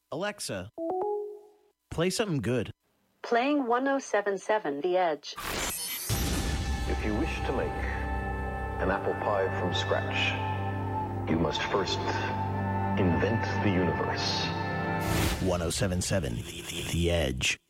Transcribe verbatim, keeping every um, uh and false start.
Alexa, play something good. Playing one oh seven point seven The Edge. If you wish to make an apple pie from scratch, you must first invent the universe. one oh seven point seven The Edge.